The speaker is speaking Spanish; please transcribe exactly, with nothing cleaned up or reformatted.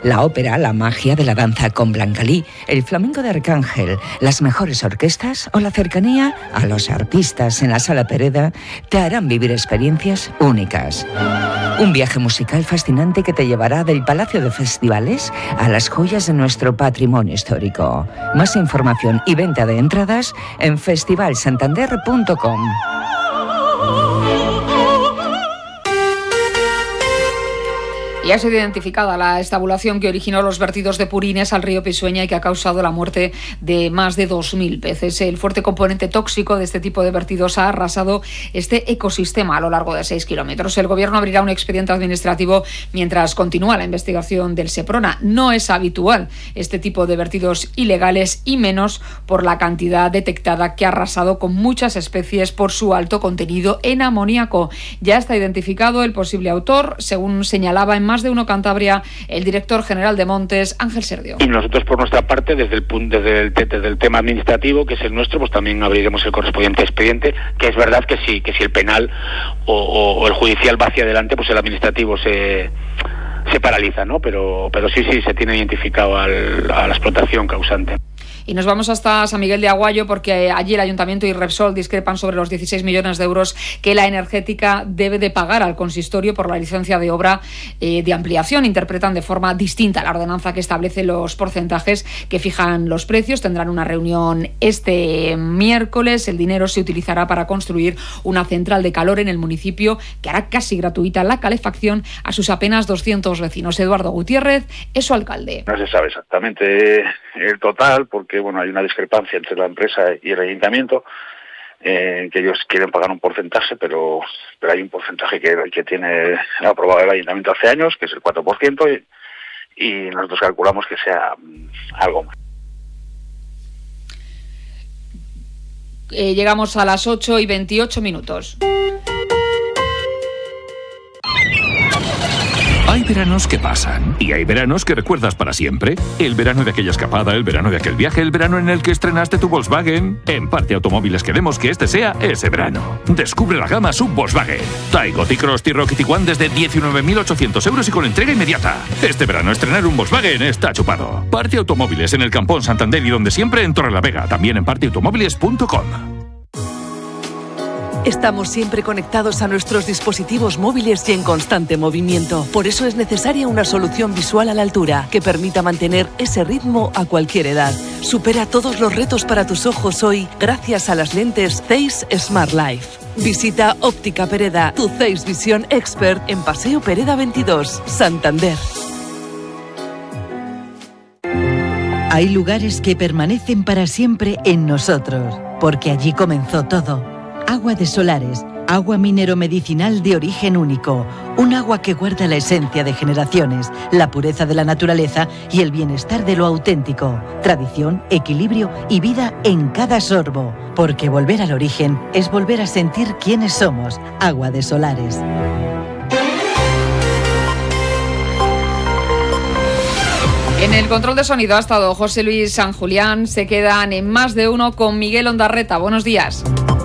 la ópera, la magia de la danza con Blancalí, el flamenco de Arcángel, las mejores orquestas o la cercanía a los artistas en la Sala Pereda te harán vivir experiencias únicas. Un viaje musical fascinante que te llevará del Palacio de Festivales a las joyas de nuestro patrimonio histórico. Más información y venta de entradas en festival santander punto com. Ya ha sido identificada la estabulación que originó los vertidos de purines al río Pisueña y que ha causado la muerte de más de dos mil peces. El fuerte componente tóxico de este tipo de vertidos ha arrasado este ecosistema a lo largo de seis kilómetros. El Gobierno abrirá un expediente administrativo mientras continúa la investigación del Seprona. No es habitual este tipo de vertidos ilegales y menos por la cantidad detectada que ha arrasado con muchas especies por su alto contenido en amoníaco. Ya está identificado el posible autor, según señalaba en Más de Uno Cantabria el director general de Montes, Ángel Serdio. Y nosotros, por nuestra parte, desde el punto desde el, desde el tema administrativo, que es el nuestro, pues también abriremos el correspondiente expediente, que es verdad que sí, que si el penal o, o, o el judicial va hacia adelante, pues el administrativo se se paraliza, ¿no? Pero pero sí, sí, se tiene identificado al, a la explotación causante. Y nos vamos hasta San Miguel de Aguayo porque allí el Ayuntamiento y Repsol discrepan sobre los dieciséis millones de euros que la energética debe de pagar al consistorio por la licencia de obra eh, de ampliación. Interpretan de forma distinta la ordenanza que establece los porcentajes que fijan los precios. Tendrán una reunión este miércoles. El dinero se utilizará para construir una central de calor en el municipio que hará casi gratuita la calefacción a sus apenas doscientos vecinos. Eduardo Gutiérrez es su alcalde. No se sabe exactamente el total porque bueno, hay una discrepancia entre la empresa y el ayuntamiento, eh, que ellos quieren pagar un porcentaje, pero pero hay un porcentaje que, que tiene aprobado el ayuntamiento hace años, que es el cuatro por ciento, y, y nosotros calculamos que sea um, algo más. Eh, llegamos a las ocho y veintiocho minutos. Hay veranos que pasan y hay veranos que recuerdas para siempre. El verano de aquella escapada, el verano de aquel viaje, el verano en el que estrenaste tu Volkswagen. En Parte Automóviles queremos que este sea ese verano. Descubre la gama sub Volkswagen. Taigo, T-Cross, T-Roc y Tiguan desde diecinueve mil ochocientos euros y con entrega inmediata. Este verano estrenar un Volkswagen está chupado. Parte Automóviles en el Campón Santander y donde siempre en Torrelavega. También en parte automóviles punto com. Estamos siempre conectados a nuestros dispositivos móviles y en constante movimiento. Por eso es necesaria una solución visual a la altura que permita mantener ese ritmo a cualquier edad. Supera todos los retos para tus ojos hoy gracias a las lentes Zeiss Smart Life. Visita Óptica Pereda, tu Zeiss Visión Expert en Paseo Pereda veintidós, Santander. Hay lugares que permanecen para siempre en nosotros, porque allí comenzó todo. Agua de Solares, agua minero-medicinal de origen único, un agua que guarda la esencia de generaciones, la pureza de la naturaleza y el bienestar de lo auténtico, tradición, equilibrio y vida en cada sorbo, porque volver al origen es volver a sentir quiénes somos. Agua de Solares. En el control de sonido ha estado José Luis San Julián. Se quedan en Más de Uno con Miguel Ondarreta. Buenos días.